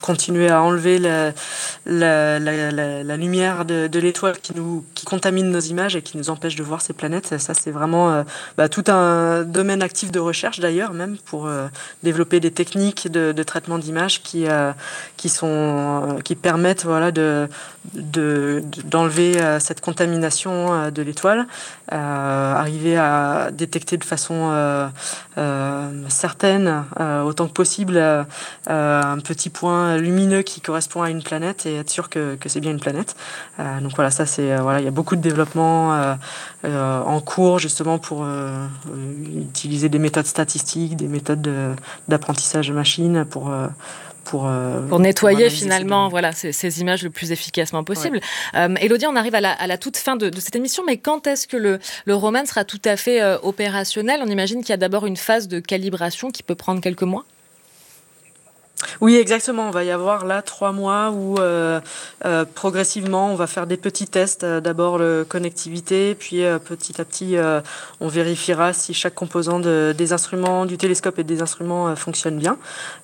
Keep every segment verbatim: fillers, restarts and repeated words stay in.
continuer à enlever la, la, la, la, la lumière de, de l'étoile qui nous qui contamine nos images et qui nous empêche de voir ces planètes. Ça, c'est vraiment euh, bah, tout un domaine actif de recherche d'ailleurs, même pour euh, développer des techniques de, de traitement d'images qui euh, qui sont euh, qui permettent voilà de de d'enlever euh, cette contamination euh, de l'étoile, euh, arriver à détecter de façon euh, euh, certaine euh, autant que possible euh, un petit point lumineux qui correspond à une planète et être sûr que, que c'est bien une planète. Euh, donc voilà, ça c'est euh, voilà, il y a beaucoup de développement euh, euh, en cours justement pour euh, utiliser des méthodes statistiques, des méthodes de, d'apprentissage machine pour euh, pour, euh, pour nettoyer pour finalement ces, voilà, ces, ces images le plus efficacement possible. Ouais. Euh, Élodie, on arrive à la, à la toute fin de, de cette émission, mais quand est-ce que le, le roman sera tout à fait euh, opérationnel ? On imagine qu'il y a d'abord une phase de calibration qui peut prendre quelques mois ? Oui, exactement. On va y avoir là trois mois où euh, euh, progressivement on va faire des petits tests. Euh, d'abord le connectivité, puis euh, petit à petit euh, on vérifiera si chaque composant de, des instruments, du télescope et des instruments euh, fonctionne bien.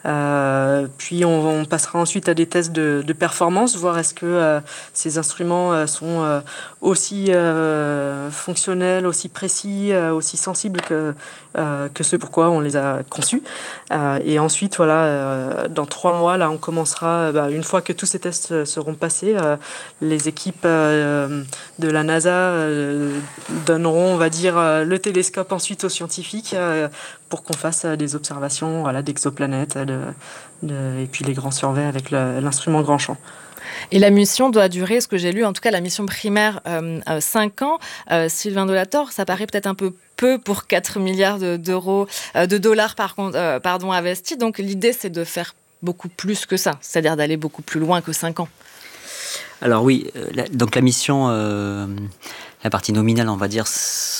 Euh, puis on, on passera ensuite à des tests de, de performance, voir est-ce que euh, ces instruments euh, sont euh, aussi euh, fonctionnels, aussi précis, euh, aussi sensibles que euh, que ce pourquoi on les a conçus. Euh, et ensuite voilà. Euh, Dans trois mois, là, on commencera. Bah, une fois que tous ces tests seront passés, euh, les équipes euh, de la NASA euh, donneront, on va dire, euh, le télescope ensuite aux scientifiques euh, pour qu'on fasse euh, des observations, voilà, d'exoplanètes, de, de, et puis les grands surveys avec le, l'instrument grand champ. Et la mission doit durer, ce que j'ai lu, en tout cas la mission primaire, euh, euh, cinq ans. Euh, Sylvain Delator, ça paraît peut-être un peu peu pour quatre milliards de, d'euros, euh, de dollars par contre, euh, pardon, investis. Donc l'idée, c'est de faire beaucoup plus que ça, c'est-à-dire d'aller beaucoup plus loin que cinq ans. Alors oui, euh, la, donc la mission, euh, la partie nominale, on va dire,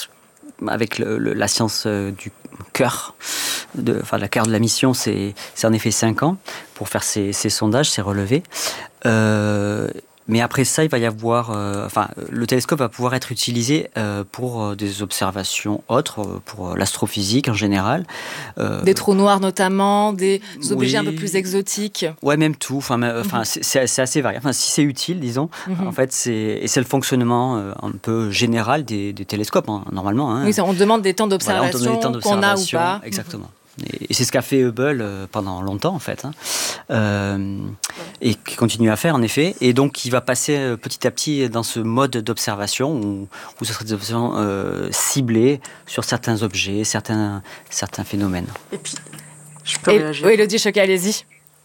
avec le, le, la science euh, du cœur, de, enfin la cœur de la mission, c'est, c'est en effet cinq ans pour faire ces, ces sondages, ces relevés. Euh, mais après ça, il va y avoir, euh, enfin, le télescope va pouvoir être utilisé euh, pour euh, des observations autres, euh, pour l'astrophysique en général. Euh, des trous noirs notamment, des objets oui, un peu plus exotiques. Ouais, même tout. Enfin, euh, mm-hmm. c'est, c'est, c'est assez varié. Enfin, si c'est utile, disons. Mm-hmm. En fait, c'est et c'est le fonctionnement euh, un peu général des, des télescopes hein, normalement. Hein. Oui, on demande des temps d'observation, voilà, on demande des temps d'observation qu'on a ou pas. Exactement. Mm-hmm. Et c'est ce qu'a fait Hubble pendant longtemps, en fait, hein, euh, et qui continue à faire, en effet. Et donc, il va passer petit à petit dans ce mode d'observation où, où ce sera des observations euh, ciblées sur certains objets, certains, certains phénomènes. Et puis, je peux et, réagir. Oui, Élodie Choquet, allez-y.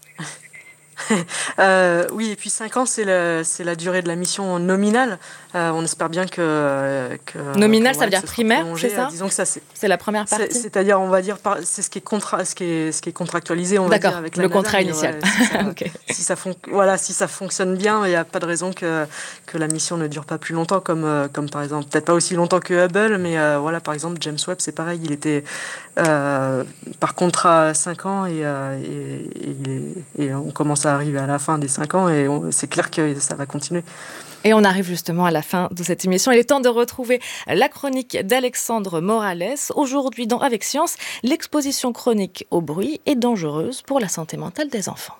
euh, oui, et puis cinq ans, c'est, le, c'est la durée de la mission nominale. Euh, on espère bien que... que nominale, que, ça ouais, veut dire primaire, c'est ça ? Disons que ça, c'est... C'est la première partie c'est, C'est-à-dire, on va dire, c'est ce qui est, contra, ce qui est, ce qui est contractualisé, on D'accord, va dire, avec la le NASA, contrat initial. Ouais, si, ça, okay. si, ça fon- voilà, si ça fonctionne bien, il n'y a pas de raison que, que la mission ne dure pas plus longtemps, comme, euh, comme par exemple, peut-être pas aussi longtemps que Hubble, mais euh, voilà, par exemple, James Webb, c'est pareil, il était euh, par contrat cinq ans et, euh, et, et, et on commence à arriver à la fin des cinq ans et on, c'est clair que ça va continuer. Et on arrive justement à la fin de cette émission. Il est temps de retrouver la chronique d'Alexandre Morales. Aujourd'hui, dans Avec Science, l'exposition chronique au bruit est dangereuse pour la santé mentale des enfants.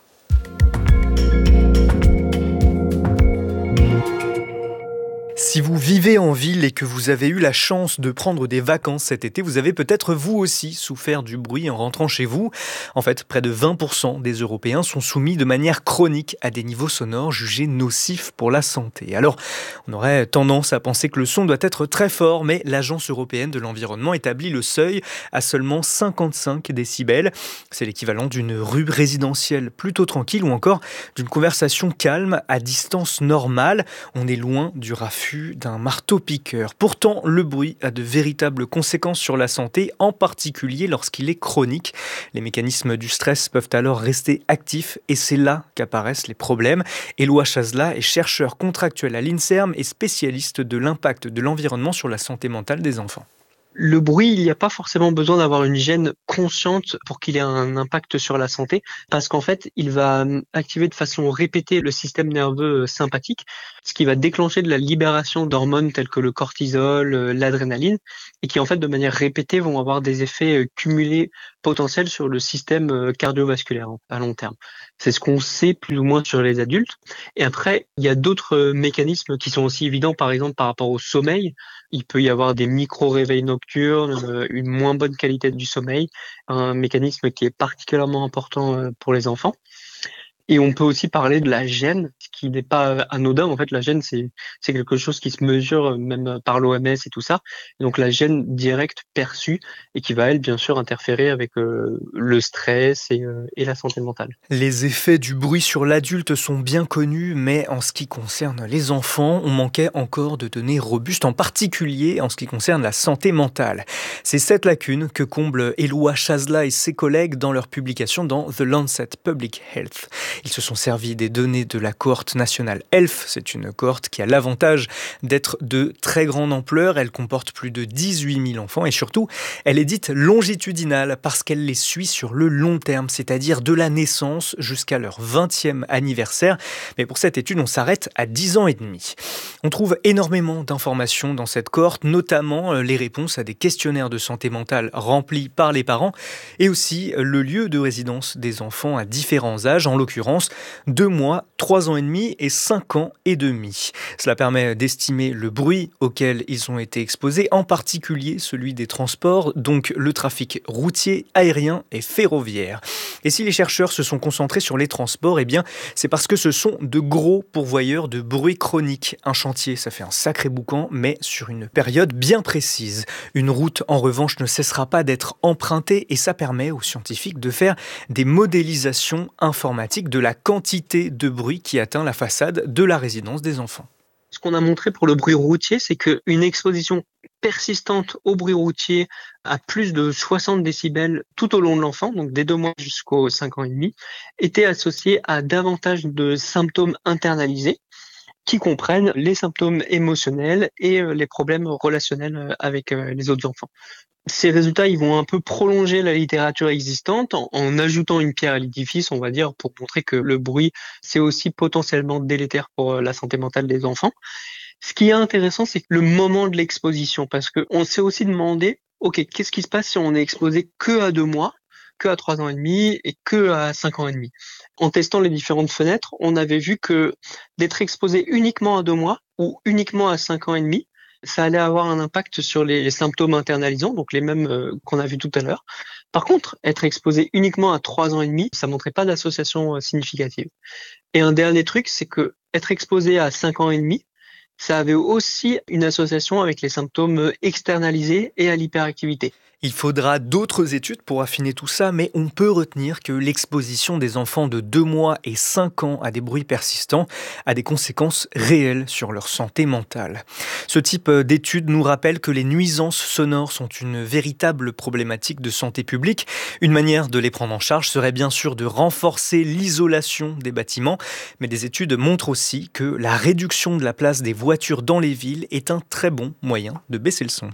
Si vous vivez en ville et que vous avez eu la chance de prendre des vacances cet été, vous avez peut-être vous aussi souffert du bruit en rentrant chez vous. En fait, près de vingt pour cent des Européens sont soumis de manière chronique à des niveaux sonores jugés nocifs pour la santé. Alors, on aurait tendance à penser que le son doit être très fort, mais l'Agence européenne de l'environnement établit le seuil à seulement cinquante-cinq décibels. C'est l'équivalent d'une rue résidentielle plutôt tranquille ou encore d'une conversation calme à distance normale. On est loin du raffut d'un marteau-piqueur. Pourtant, le bruit a de véritables conséquences sur la santé, en particulier lorsqu'il est chronique. Les mécanismes du stress peuvent alors rester actifs et c'est là qu'apparaissent les problèmes. Éloi Chazela est chercheur contractuel à l'INSERM et spécialiste de l'impact de l'environnement sur la santé mentale des enfants. Le bruit, il n'y a pas forcément besoin d'avoir une hygiène consciente pour qu'il ait un impact sur la santé, parce qu'en fait, il va activer de façon répétée le système nerveux sympathique, ce qui va déclencher de la libération d'hormones telles que le cortisol, l'adrénaline, et qui en fait, de manière répétée, vont avoir des effets cumulés potentiel sur le système cardiovasculaire à long terme. C'est ce qu'on sait plus ou moins sur les adultes. Et après, il y a d'autres mécanismes qui sont aussi évidents, par exemple par rapport au sommeil. Il peut y avoir des micro-réveils nocturnes, une moins bonne qualité du sommeil, un mécanisme qui est particulièrement important pour les enfants. Et on peut aussi parler de la gêne, ce qui n'est pas anodin. En fait, la gêne, c'est, c'est quelque chose qui se mesure même par l'O M S et tout ça. Donc, la gêne directe perçue et qui va, elle, bien sûr, interférer avec euh, le stress et, euh, et la santé mentale. Les effets du bruit sur l'adulte sont bien connus, mais en ce qui concerne les enfants, on manquait encore de données robustes, en particulier en ce qui concerne la santé mentale. C'est cette lacune que comble Éloi Chazla et ses collègues dans leur publication dans The Lancet Public Health. Ils se sont servis des données de la cohorte nationale E L F. C'est une cohorte qui a l'avantage d'être de très grande ampleur. Elle comporte plus de dix-huit mille enfants et surtout, elle est dite longitudinale parce qu'elle les suit sur le long terme, c'est-à-dire de la naissance jusqu'à leur vingtième anniversaire. Mais pour cette étude, on s'arrête à dix ans et demi. On trouve énormément d'informations dans cette cohorte, notamment les réponses à des questionnaires de santé mentale remplis par les parents et aussi le lieu de résidence des enfants à différents âges, en l'occurrence deux mois, trois ans et demi et cinq ans et demi. Cela permet d'estimer le bruit auquel ils ont été exposés, en particulier celui des transports, donc le trafic routier, aérien et ferroviaire. Et si les chercheurs se sont concentrés sur les transports, eh bien, c'est parce que ce sont de gros pourvoyeurs de bruit chronique. Un chantier, ça fait un sacré boucan, mais sur une période bien précise. Une route, en revanche, ne cessera pas d'être empruntée et ça permet aux scientifiques de faire des modélisations informatiques de la quantité de bruit qui atteint la façade de la résidence des enfants. Ce qu'on a montré pour le bruit routier, c'est qu'une exposition persistante au bruit routier à plus de soixante décibels tout au long de l'enfant, donc des deux mois jusqu'aux cinq ans et demi, était associée à davantage de symptômes internalisés qui comprennent les symptômes émotionnels et les problèmes relationnels avec les autres enfants. Ces résultats, ils vont un peu prolonger la littérature existante en, en ajoutant une pierre à l'édifice, on va dire, pour montrer que le bruit, c'est aussi potentiellement délétère pour la santé mentale des enfants. Ce qui est intéressant, c'est le moment de l'exposition, parce qu'on s'est aussi demandé, ok, qu'est-ce qui se passe si on est exposé que à deux mois, que à trois ans et demi et que à cinq ans et demi. En testant les différentes fenêtres, on avait vu que d'être exposé uniquement à deux mois ou uniquement à cinq ans et demi, ça allait avoir un impact sur les symptômes internalisants, donc les mêmes euh, qu'on a vu tout à l'heure. Par contre, être exposé uniquement à trois ans et demi, ça montrait pas d'association euh, significative. Et un dernier truc, c'est que être exposé à cinq ans et demi, ça avait aussi une association avec les symptômes externalisés et à l'hyperactivité. Il faudra d'autres études pour affiner tout ça, mais on peut retenir que l'exposition des enfants de deux mois et cinq ans à des bruits persistants a des conséquences réelles sur leur santé mentale. Ce type d'études nous rappelle que les nuisances sonores sont une véritable problématique de santé publique. Une manière de les prendre en charge serait bien sûr de renforcer l'isolation des bâtiments, mais des études montrent aussi que la réduction de la place des voitures dans les villes est un très bon moyen de baisser le son.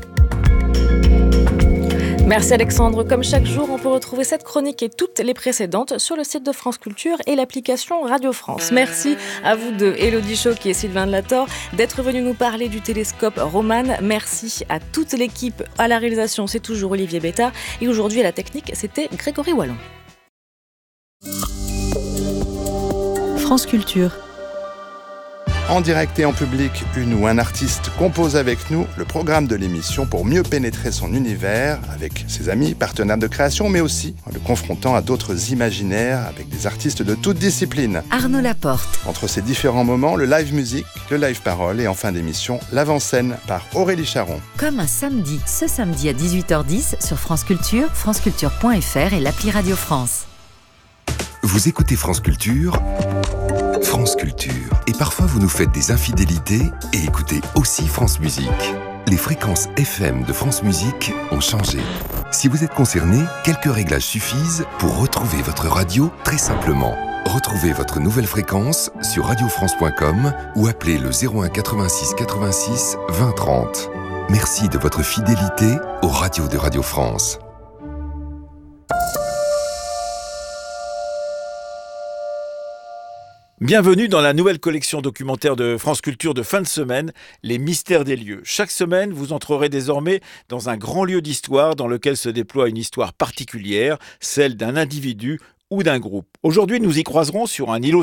Merci Alexandre. Comme chaque jour, on peut retrouver cette chronique et toutes les précédentes sur le site de France Culture et l'application Radio France. Merci à vous deux, Élodie Choquet et Sylvain Delator, d'être venus nous parler du télescope Roman. Merci à toute l'équipe. À la réalisation, c'est toujours Olivier Bétard. Et aujourd'hui, à la technique, c'était Grégory Wallon. France Culture. En direct et en public, une ou un artiste compose avec nous le programme de l'émission pour mieux pénétrer son univers avec ses amis, partenaires de création, mais aussi en le confrontant à d'autres imaginaires avec des artistes de toutes disciplines. Arnaud Laporte. Entre ces différents moments, le live musique, le live parole et en fin d'émission, l'avant-scène par Aurélie Charon. Comme un samedi, ce samedi à dix-huit heures dix sur France Culture, franceculture point f r et l'appli Radio France. Vous écoutez France Culture, France Culture. Et parfois vous nous faites des infidélités et écoutez aussi France Musique. Les fréquences F M de France Musique ont changé. Si vous êtes concerné, quelques réglages suffisent pour retrouver votre radio très simplement. Retrouvez votre nouvelle fréquence sur radio france point com ou appelez le zéro un quatre-vingt-six quatre-vingt-six vingt trente. Merci de votre fidélité aux radios de Radio France. Bienvenue dans la nouvelle collection documentaire de France Culture de fin de semaine, Les Mystères des lieux. Chaque semaine, vous entrerez désormais dans un grand lieu d'histoire dans lequel se déploie une histoire particulière, celle d'un individu ou d'un groupe. Aujourd'hui, nous y croiserons sur un îlot